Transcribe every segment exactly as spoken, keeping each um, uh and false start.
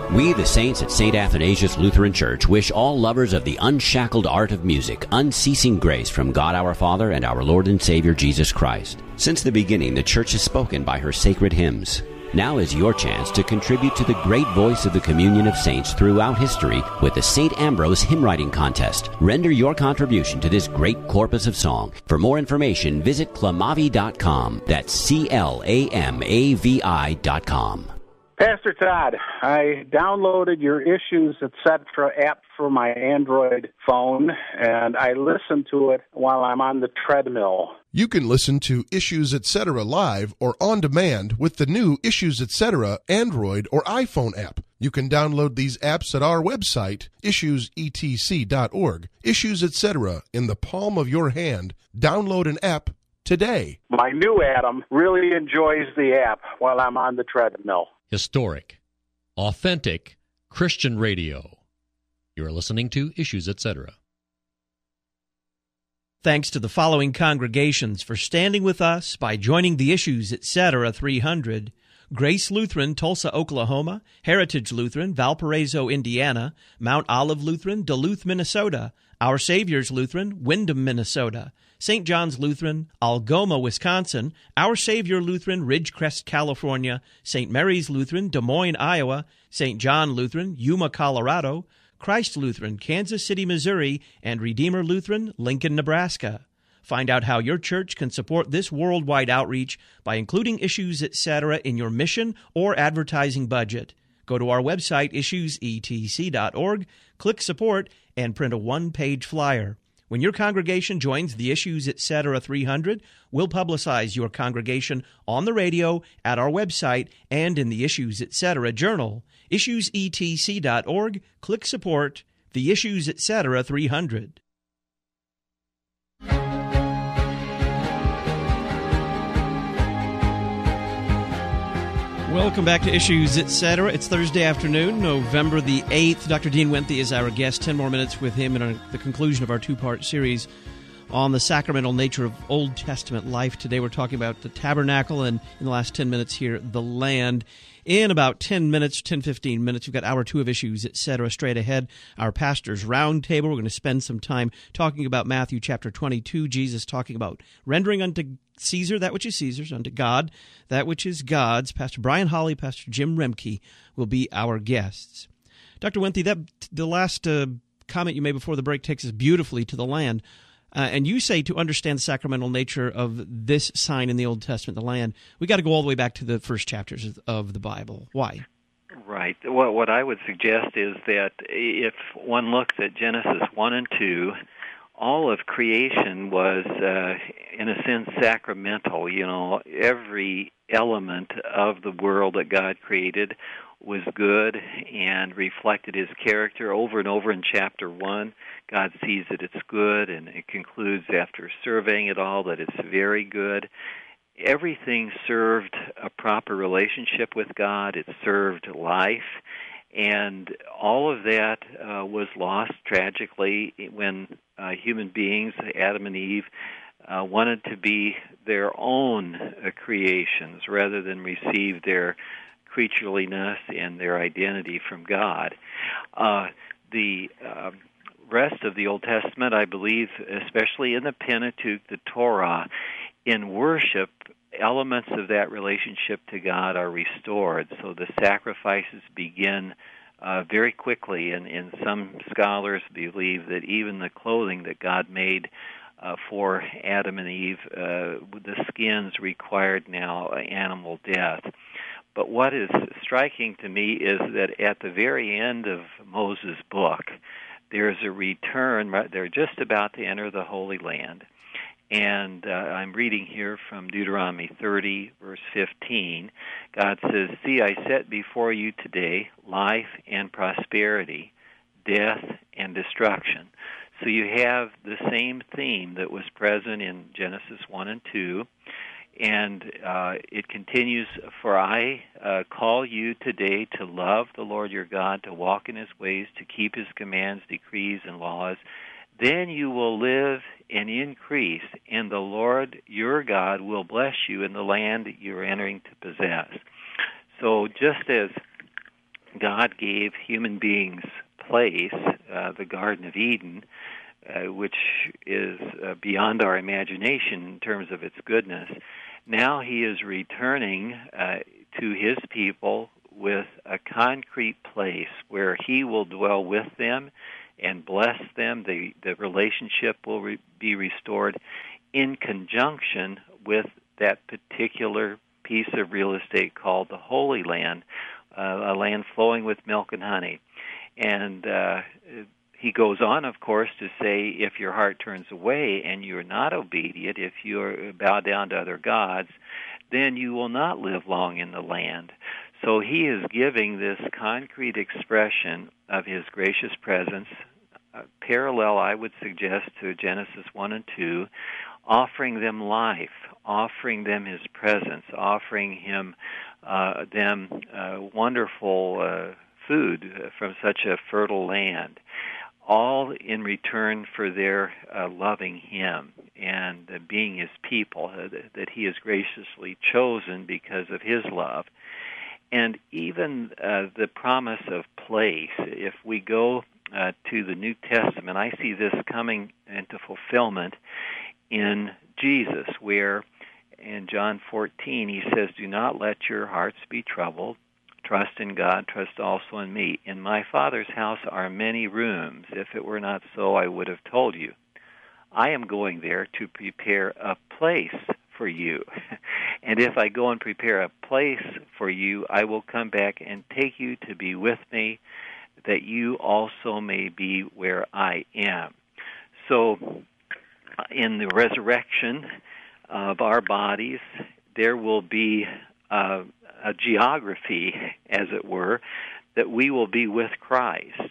We, the saints at Saint Athanasius Lutheran Church, wish all lovers of the unshackled art of music unceasing grace from God our Father and our Lord and Savior Jesus Christ. Since the beginning, the Church has spoken by her sacred hymns. Now is your chance to contribute to the great voice of the communion of saints throughout history with the Saint Ambrose Hymn Writing Contest. Render your contribution to this great corpus of song. For more information, visit clamavi dot com. That's C L A M A V I dot com. Pastor Todd, I downloaded your Issues, et cetera app for my Android phone, and I listen to it while I'm on the treadmill. You can listen to Issues, et cetera live or on demand with the new Issues, et cetera Android or iPhone app. You can download these apps at our website, issues e t c dot org. Issues, et cetera in the palm of your hand. Download an app today. My new Adam really enjoys the app while I'm on the treadmill. Historic, authentic Christian radio. You are listening to Issues, et cetera. Thanks to the following congregations for standing with us by joining the Issues, et cetera three hundred. Grace Lutheran, Tulsa, Oklahoma; Heritage Lutheran, Valparaiso, Indiana; Mount Olive Lutheran, Duluth, Minnesota; Our Savior's Lutheran, Windham, Minnesota; Saint John's Lutheran, Algoma, Wisconsin; Our Savior Lutheran, Ridgecrest, California; Saint Mary's Lutheran, Des Moines, Iowa; Saint John Lutheran, Yuma, Colorado; Christ Lutheran, Kansas City, Missouri; and Redeemer Lutheran, Lincoln, Nebraska. Find out how your church can support this worldwide outreach by including Issues, et cetera in your mission or advertising budget. Go to our website, issues e t c dot org, click Support, and print a one-page flyer. When your congregation joins the Issues, et cetera three hundred, we'll publicize your congregation on the radio, at our website, and in the Issues, et cetera journal. issues e t c dot org, click Support, the Issues, et cetera three hundred. Welcome back to Issues, et cetera. It's Thursday afternoon, November the eighth. Doctor Dean Wenthe is our guest. Ten more minutes with him in our, the conclusion of our two-part series on the sacramental nature of Old Testament life. Today we're talking about the tabernacle, and in the last ten minutes here, the land. In about ten minutes, ten, fifteen minutes, we've got hour two of Issues, et cetera, straight ahead. Our pastor's roundtable. We're going to spend some time talking about Matthew chapter twenty-two, Jesus talking about rendering unto Caesar that which is Caesar's, unto God that which is God's. Pastor Brian Holly, Pastor Jim Remke will be our guests. Doctor Wenthe, that the last uh, comment you made before the break takes us beautifully to the land. Uh, and you say to understand the sacramental nature of this sign in the Old Testament, the land, we got to go all the way back to the first chapters of, of the Bible. Why? Right. Well, what I would suggest is that if one looks at Genesis one and two, all of creation was, uh, in a sense, sacramental. You know, every element of the world that God created was good and reflected His character. Over and over in chapter one, God sees that it's good, and it concludes after surveying it all that it's very good. Everything served a proper relationship with God. It served life. And all of that uh, was lost tragically when uh, human beings, Adam and Eve, uh, wanted to be their own uh, creations rather than receive their creatureliness and their identity from God. Uh, the uh, rest of the Old Testament, I believe, especially in the Pentateuch, the Torah, in worship, elements of that relationship to God are restored. So the sacrifices begin uh, very quickly, and, and some scholars believe that even the clothing that God made uh, for Adam and Eve, uh, the skins required now animal death. But what is striking to me is that at the very end of Moses' book, there's a return. They're just about to enter the Holy Land. And uh, I'm reading here from Deuteronomy thirty, verse fifteen. God says, "See, I set before you today life and prosperity, death and destruction." So you have the same theme that was present in Genesis one and two. And uh, it continues, "For I uh, call you today to love the Lord your God, to walk in His ways, to keep His commands, decrees, and laws. Then you will live and increase, and the Lord your God will bless you in the land you're entering to possess." So just as God gave human beings place, uh, the Garden of Eden, uh, which is uh, beyond our imagination in terms of its goodness. Now he is returning uh, to his people with a concrete place where he will dwell with them and bless them. The, the relationship will re- be restored in conjunction with that particular piece of real estate called the Holy Land, uh, a land flowing with milk and honey. And uh, he goes on, of course, to say, if your heart turns away and you're not obedient, if you bow down to other gods, then you will not live long in the land. So he is giving this concrete expression of his gracious presence, uh, parallel, I would suggest, to Genesis one and two, offering them life, offering them his presence, offering him uh, them uh, wonderful uh, food from such a fertile land, all in return for their uh, loving him and uh, being his people, uh, that he has graciously chosen because of his love. And even uh, the promise of place, if we go uh, to the New Testament, I see this coming into fulfillment in Jesus, where in John fourteen he says, do not let your hearts be troubled. Trust in God, trust also in me. In my Father's house are many rooms. If it were not so, I would have told you. I am going there to prepare a place for you. And if I go and prepare a place for you, I will come back and take you to be with me, that you also may be where I am. So in the resurrection of our bodies, there will be uh, a geography, as it were, that we will be with Christ.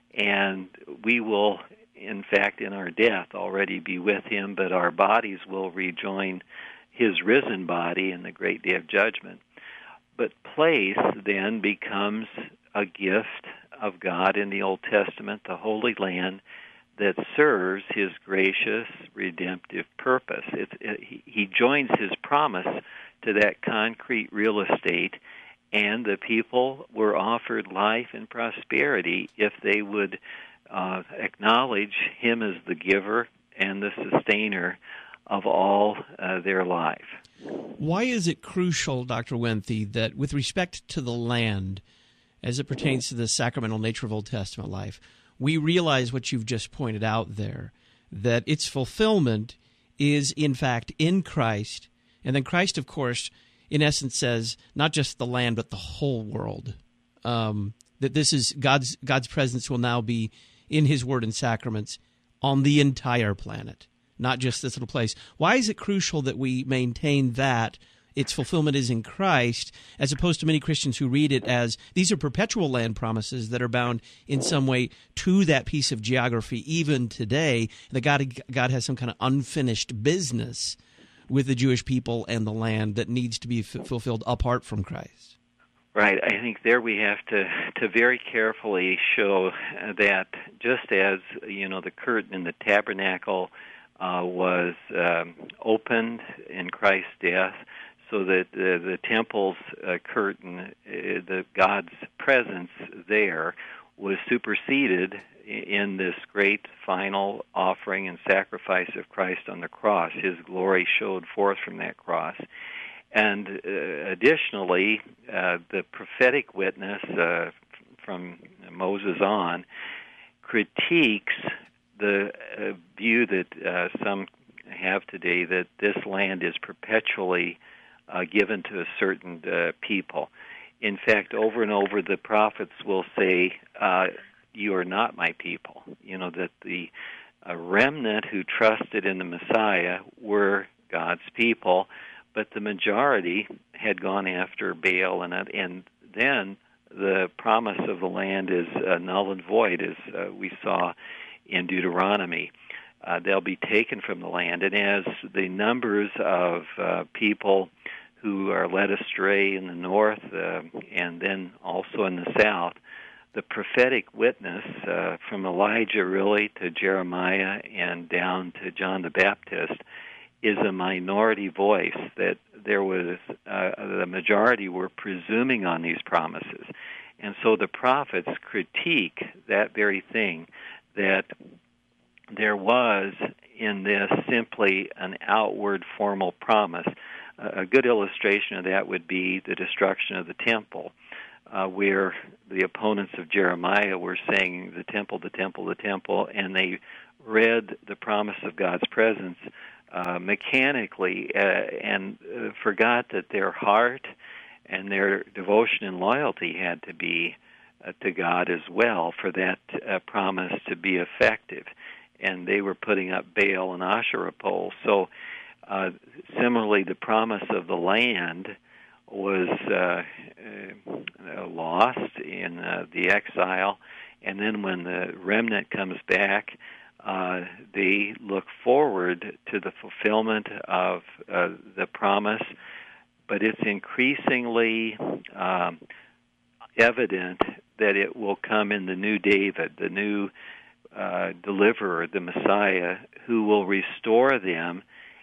And we will, in fact, in our death already be with him, but our bodies will rejoin his risen body in the great day of judgment. But place then becomes a gift of God in the Old Testament, the Holy Land, that serves his gracious redemptive purpose. It's, it, he joins his promise to that concrete real estate, and the people were offered life and prosperity if they would uh, acknowledge him as the giver and the sustainer of all uh, their life. Why is it crucial, Doctor Winthe, that with respect to the land, as it pertains to the sacramental nature of Old Testament life, we realize what you've just pointed out there, that its fulfillment is, in fact, in Christ. And then Christ, of course, in essence says, not just the land, but the whole world. Um, that this is God's God's presence will now be in his word and sacraments on the entire planet, not just this little place. Why is it crucial that we maintain that its fulfillment is in Christ, as opposed to many Christians who read it as these are perpetual land promises that are bound in some way to that piece of geography even today, that God, God has some kind of unfinished business with the Jewish people and the land that needs to be f- fulfilled apart from Christ? Right. I think there we have to, to very carefully show that just as, you know, the curtain in the tabernacle uh, was um, opened in Christ's death, so that the, the temple's uh, curtain, uh, the God's presence there, was superseded in this great final offering and sacrifice of Christ on the cross. His glory showed forth from that cross. And uh, additionally, uh, the prophetic witness uh, from Moses on critiques the uh, view that uh, some have today that this land is perpetually uh, given to a certain uh, people. In fact, over and over, the prophets will say, uh, you are not my people. You know, that the uh, remnant who trusted in the Messiah were God's people, but the majority had gone after Baal, and, and then the promise of the land is uh, null and void, as uh, we saw in Deuteronomy. Uh, they'll be taken from the land, and as the numbers of uh, people who are led astray in the north uh, and then also in the south, the prophetic witness uh, from Elijah really to Jeremiah and down to John the Baptist is a minority voice, that there was uh, the majority were presuming on these promises. And so the prophets critique that very thing, that there was in this simply an outward formal promise. A good illustration of that would be the destruction of the temple, uh, where the opponents of Jeremiah were saying the temple, the temple, the temple, and they read the promise of God's presence uh, mechanically uh, and uh, forgot that their heart and their devotion and loyalty had to be uh, to God as well for that uh, promise to be effective. And they were putting up Baal and Asherah poles. So uh, similarly, the promise of the land was uh, uh, lost in uh, the exile. And then when the remnant comes back, uh, they look forward to the fulfillment of uh, the promise. But it's increasingly um, evident that it will come in the new David, the new uh, deliverer, the Messiah, who will restore them,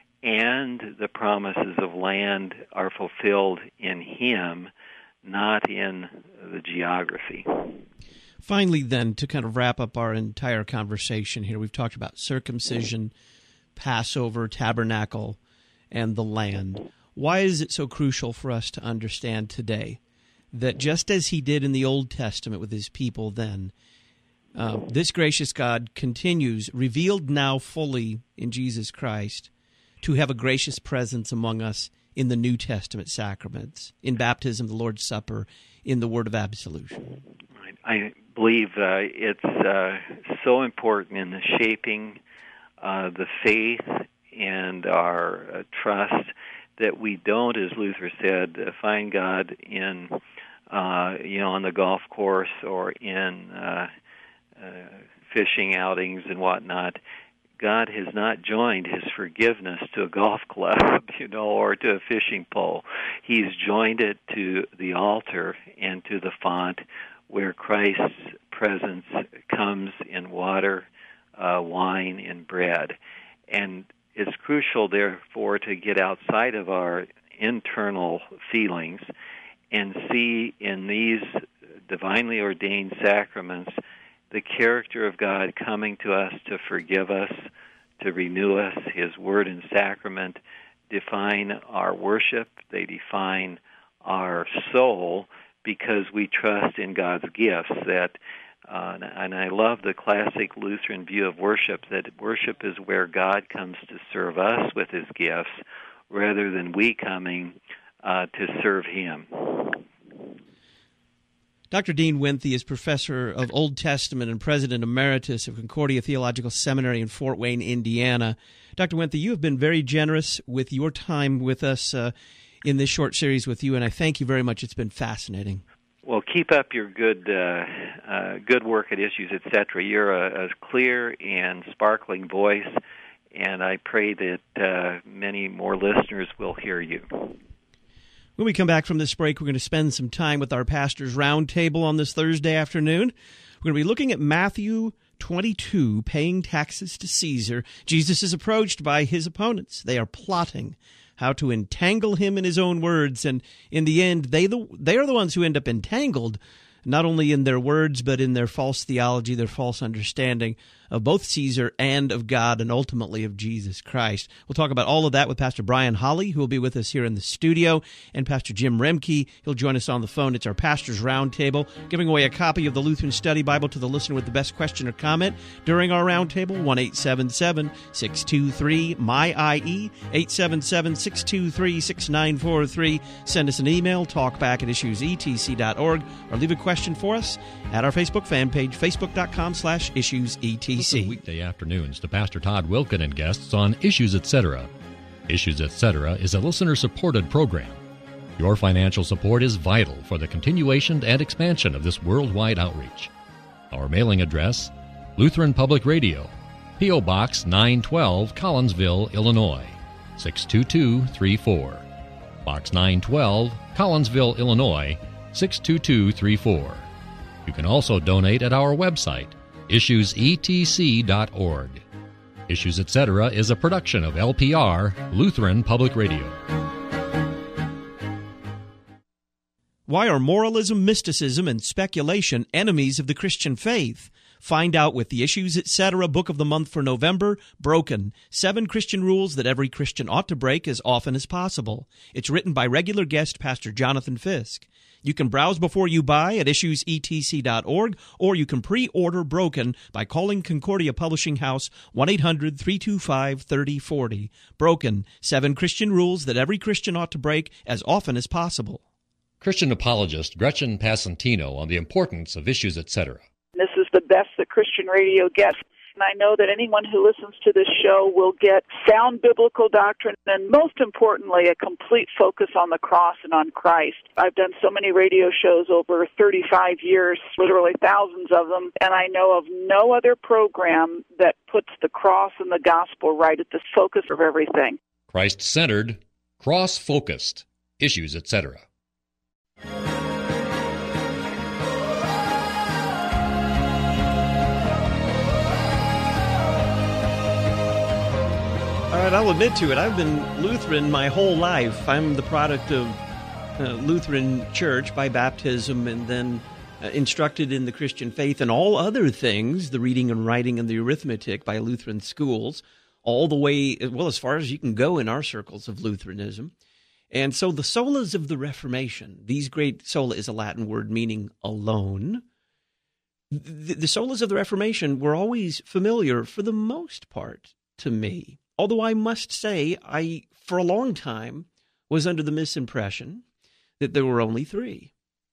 and the promises of land are fulfilled in him, not in the geography. Finally, then, to kind of wrap up our entire conversation here, we've talked about circumcision, Passover, tabernacle, and the land. Why is it so crucial for us to understand today that just as he did in the Old Testament with his people then, uh, this gracious God continues, revealed now fully in Jesus Christ, to have a gracious presence among us in the New Testament sacraments, in baptism, the Lord's Supper, in the word of absolution? I believe uh, it's uh, so important in the shaping uh, the faith and our uh, trust that we don't, as Luther said, uh, find God in, uh, you know, on the golf course or in uh, uh, fishing outings and whatnot. God has not joined his forgiveness to a golf club, you know, or to a fishing pole. He's joined it to the altar and to the font where Christ's presence comes in water, uh, wine, and bread. And it's crucial, therefore, to get outside of our internal feelings and see in these divinely ordained sacraments the character of God coming to us to forgive us, to renew us. His word and sacrament define our worship. They define our soul because we trust in God's gifts. That, uh, and I love the classic Lutheran view of worship, that worship is where God comes to serve us with his gifts rather than we coming uh, to serve him. Doctor Dean Winthy is professor of Old Testament and president emeritus of Concordia Theological Seminary in Fort Wayne, Indiana. Doctor Winthy, you have been very generous with your time with us uh, in this short series with you, and I thank you very much. It's been fascinating. Well, keep up your good uh, uh, good work at Issues, et cetera. You're a, a clear and sparkling voice, and I pray that uh, many more listeners will hear you. When we come back from this break, we're going to spend some time with our Pastors Roundtable on this Thursday afternoon. We're going to be looking at Matthew twenty-two, paying taxes to Caesar. Jesus is approached by his opponents. They are plotting how to entangle him in his own words, and in the end, they the, they are the ones who end up entangled, not only in their words, but in their false theology, their false understanding of both Caesar and of God, and ultimately of Jesus Christ. We'll talk about all of that with Pastor Brian Holly, who will be with us here in the studio, and Pastor Jim Remke. He'll join us on the phone. It's our Pastors Roundtable, giving away a copy of the Lutheran Study Bible to the listener with the best question or comment during our roundtable. one eight seven seven, six two three, M Y I E, eight seven seven, six two three, six nine four three. Send us an email, talkback at issues e t c dot org, or leave a question for us at our Facebook fan page, facebook.com slash issues etc. Listen weekday afternoons to Pastor Todd Wilken and guests on Issues, et cetera. Issues, et cetera is a listener-supported program. Your financial support is vital for the continuation and expansion of this worldwide outreach. Our mailing address, Lutheran Public Radio, P O. Box nine twelve, Collinsville, Illinois, six two two three four. Box nine twelve, Collinsville, Illinois, six two two three four. You can also donate at our website, issues e t c dot org. Issues, et cetera is a production of L P R, Lutheran Public Radio. Why are moralism, mysticism, and speculation enemies of the Christian faith? Find out with the Issues Etc. Book of the Month for November, Broken, Seven Christian Rules That Every Christian Ought to Break as Often as Possible. It's written by regular guest Pastor Jonathan Fisk. You can browse before you buy at issues e t c dot org, or you can pre-order Broken by calling Concordia Publishing House one eight hundred three two five three zero four zero. Broken, Seven Christian Rules That Every Christian Ought to Break as Often as Possible. Christian apologist Gretchen Passantino on the importance of Issues Etc. This is the best that Christian radio gets. And I know that anyone who listens to this show will get sound biblical doctrine and, most importantly, a complete focus on the cross and on Christ. I've done so many radio shows over thirty-five years, literally thousands of them, and I know of no other program that puts the cross and the gospel right at the focus of everything. Christ-centered, cross-focused, Issues Etc. All right, I'll admit to it. I've been Lutheran my whole life. I'm the product of uh, Lutheran Church by baptism and then uh, instructed in the Christian faith and all other things, the reading and writing and the arithmetic by Lutheran schools, all the way, well, as far as you can go in our circles of Lutheranism. And so the solas of the Reformation, these great, sola is a Latin word meaning alone. The, the solas of the Reformation were always familiar for the most part to me. Although I must say, I, for a long time, was under the misimpression that there were only three.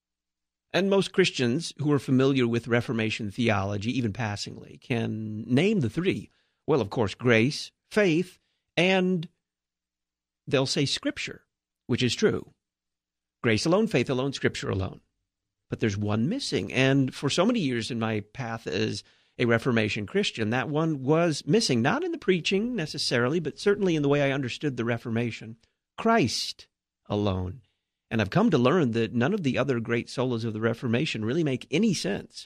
And most Christians who are familiar with Reformation theology, even passingly, can name the three. Well, of course, grace, faith, and they'll say Scripture, which is true. Grace alone, faith alone, Scripture alone. But there's one missing. And for so many years in my path as a Reformation Christian, that one was missing, not in the preaching necessarily, but certainly in the way I understood the Reformation. Christ alone. And I've come to learn that none of the other great solas of the Reformation really make any sense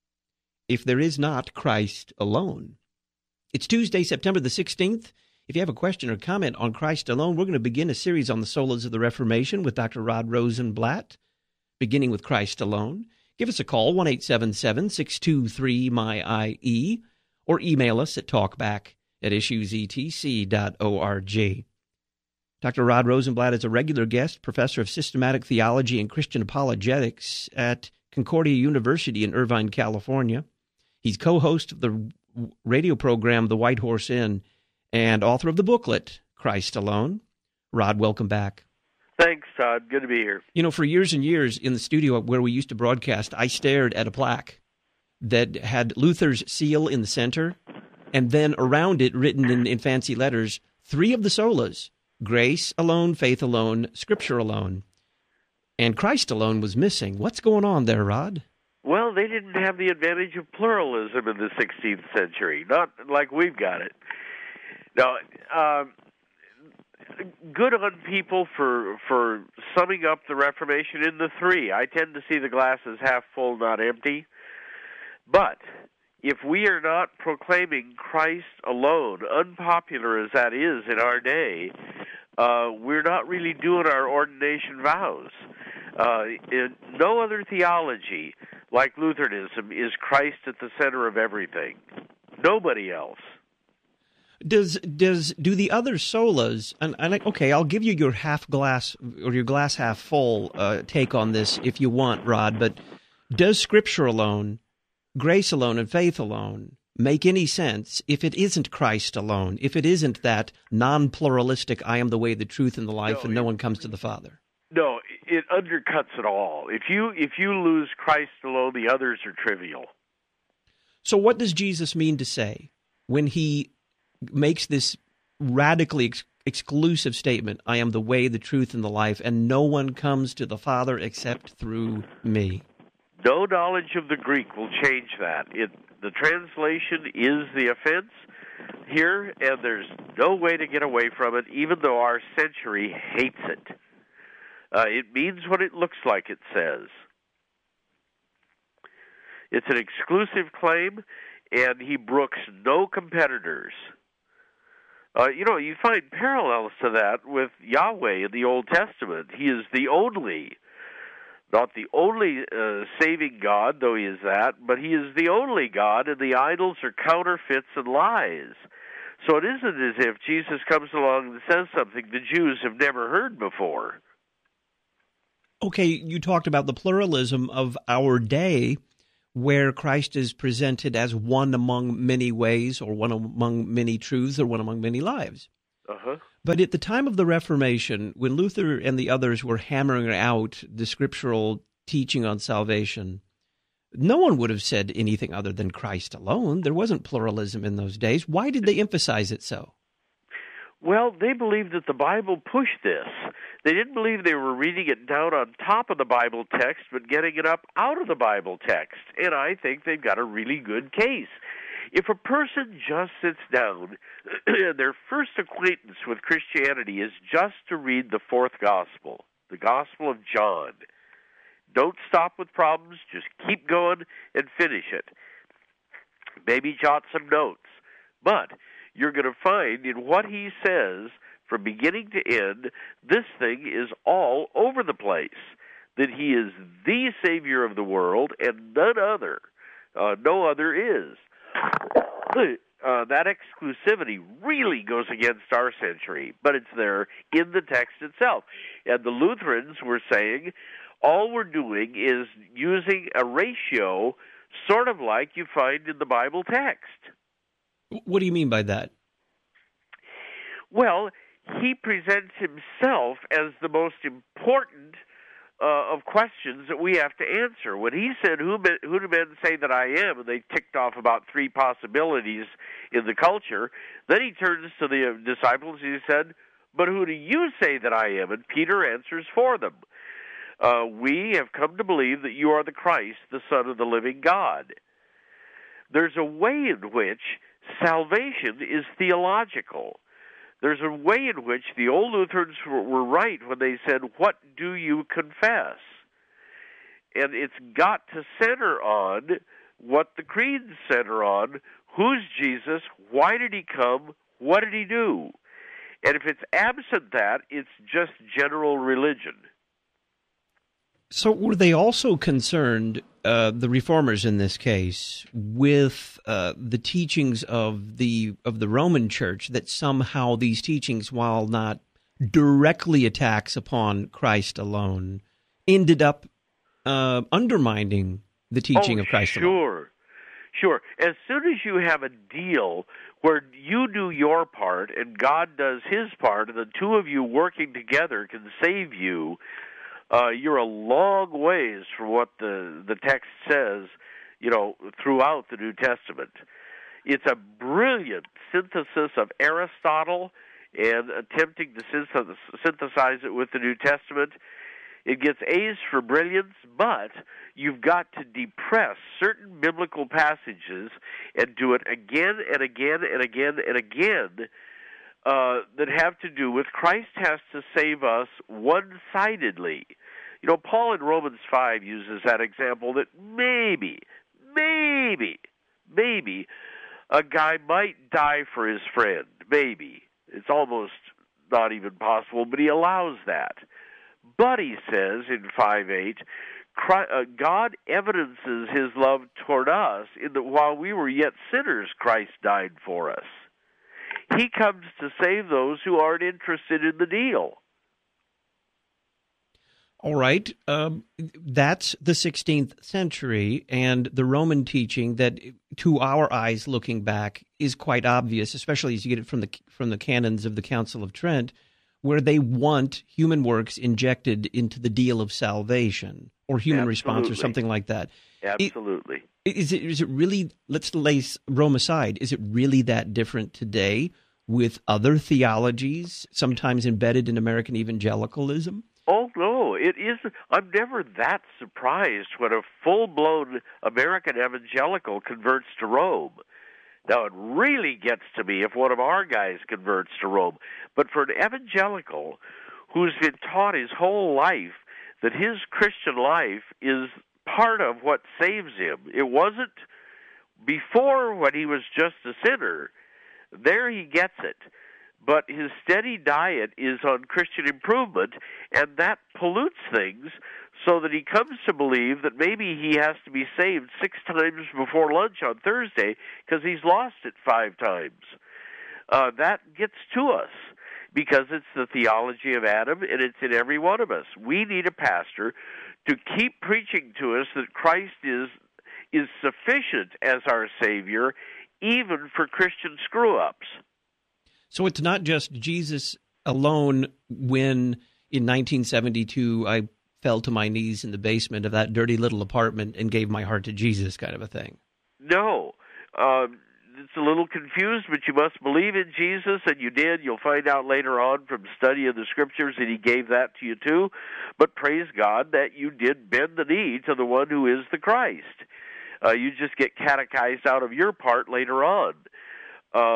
if there is not Christ alone. It's Tuesday, September the sixteenth. If you have a question or comment on Christ alone, we're going to begin a series on the solas of the Reformation with Doctor Rod Rosenblatt, beginning with Christ alone. Give us a call, one eight seven seven, six two three, M Y I E, or email us at talkback at issues e t c dot org. Doctor Rod Rosenblatt is a regular guest, professor of systematic theology and Christian apologetics at Concordia University in Irvine, California. He's co-host of the radio program The White Horse Inn and author of the booklet, Christ Alone. Rod, welcome back. Thanks, Todd. Good to be here. You know, for years and years in the studio where we used to broadcast, I stared at a plaque that had Luther's seal in the center, and then around it, written in, in fancy letters, three of the solas: grace alone, faith alone, Scripture alone. And Christ alone was missing. What's going on there, Rod? Well, they didn't have the advantage of pluralism in the sixteenth century, not like we've got it. Now, um, good on people for for summing up the Reformation in the three. I tend to see the glass as half full, not empty. But if we are not proclaiming Christ alone, unpopular as that is in our day, uh, we're not really doing our ordination vows. Uh, in no other theology like Lutheranism is Christ at the center of everything. Nobody else. Does does do the other solas, and, and okay, I'll give you your half glass or your glass half full uh, take on this if you want, Rod, but does Scripture alone, grace alone, and faith alone make any sense if it isn't Christ alone, if it isn't that non-pluralistic, I am the way, the truth, and the life, no, and no one comes to the Father? No, it undercuts it all. If you if you lose Christ alone, the others are trivial. So what does Jesus mean to say when he makes this radically ex- exclusive statement, I am the way, the truth, and the life, and no one comes to the Father except through me? No knowledge of the Greek will change that. It, the translation is the offense here, and there's no way to get away from it, even though our century hates it. Uh, it means what it looks like it says. It's an exclusive claim, and he brooks no competitors. Uh, you know, you find parallels to that with Yahweh in the Old Testament. He is the only Not the only uh, saving God, though he is that, but he is the only God, and the idols are counterfeits and lies. So it isn't as if Jesus comes along and says something the Jews have never heard before. Okay, you talked about the pluralism of our day, where Christ is presented as one among many ways, or one among many truths, or one among many lives. Uh-huh. But at the time of the Reformation, when Luther and the others were hammering out the scriptural teaching on salvation, no one would have said anything other than Christ alone. There wasn't pluralism in those days. Why did they emphasize it so? Well, they believed that the Bible pushed this. They didn't believe they were reading it down on top of the Bible text, but getting it up out of the Bible text. And I think they've got a really good case. If a person just sits down and their first acquaintance with Christianity is just to read the fourth gospel, the Gospel of John, don't stop with problems, just keep going and finish it. Maybe jot some notes. But you're going to find in what he says, from beginning to end, this thing is all over the place. That he is the Savior of the world and none other. Uh, no other is. Uh, that exclusivity really goes against our century, but it's there in the text itself. And the Lutherans were saying, all we're doing is using a ratio sort of like you find in the Bible text. What do you mean by that? Well, he presents himself as the most important uh, of questions that we have to answer. When he said, who, men, who do men say that I am? And they ticked off about three possibilities in the culture. Then he turns to the disciples and he said, but who do you say that I am? And Peter answers for them. Uh, we have come to believe that you are the Christ, the Son of the living God. There's a way in which salvation is theological. There's a way in which the old Lutherans were right when they said, what do you confess? And it's got to center on what the creeds center on. Who's Jesus? Why did he come? What did he do? And if it's absent that, it's just general religion. So were they also concerned, uh, the reformers in this case, with uh, the teachings of the of the Roman Church, that somehow these teachings, while not directly attacks upon Christ alone, ended up uh, undermining the teaching oh, of Christ sure. alone? Sure, sure. As soon as you have a deal where you do your part and God does his part, and the two of you working together can save you, Uh, you're a long ways from what the, the text says, you know, throughout the New Testament. It's a brilliant synthesis of Aristotle and attempting to synthesize it with the New Testament. It gets A's for brilliance, but you've got to depress certain biblical passages and do it again and again and again and again Uh, that have to do with Christ has to save us one-sidedly. You know, Paul in Romans five uses that example that maybe, maybe, maybe a guy might die for his friend. Maybe. It's almost not even possible, but he allows that. But he says in five eight, Christ, uh, God evidences his love toward us in that while we were yet sinners, Christ died for us. He comes to save those who aren't interested in the deal. All right. Um, that's the sixteenth century, and the Roman teaching that, to our eyes looking back, is quite obvious, especially as you get it from the from the canons of the Council of Trent, where they want human works injected into the deal of salvation, or human Absolutely. response, or something like that. Absolutely. It, is it is it really, let's lay Rome aside, is it really that different today with other theologies, sometimes embedded in American evangelicalism? Oh, no, it isn't. I'm never that surprised when a full-blown American evangelical converts to Rome. Now, it really gets to me if one of our guys converts to Rome. But for an evangelical who's been taught his whole life that his Christian life is part of what saves him, it wasn't before when he was just a sinner. There he gets it. But his steady diet is on Christian improvement, and that pollutes things so that he comes to believe that maybe he has to be saved six times before lunch on Thursday because he's lost it five times. Uh, that gets to us because it's the theology of Adam, and it's in every one of us. We need a pastor to keep preaching to us that Christ is is sufficient as our Savior, even for Christian screw-ups. So it's not just Jesus alone when, in nineteen seventy-two, I fell to my knees in the basement of that dirty little apartment and gave my heart to Jesus kind of a thing. No. Um, it's a little confused, but you must believe in Jesus, and you did. You'll find out later on from study of the Scriptures that he gave that to you too. But praise God that you did bend the knee to the one who is the Christ. Uh, you just get catechized out of your part later on.